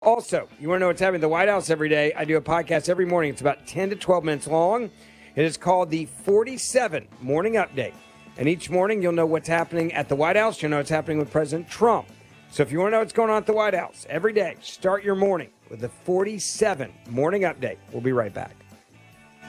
Also, you want to know what's happening at the White House every day? I do a podcast every morning. It's about 10 to 12 minutes long. It is called the 47 Morning Update. And each morning, you'll know what's happening at the White House. You'll know what's happening with President Trump. So if you want to know what's going on at the White House every day, start your morning with the 47 Morning Update. We'll be right back.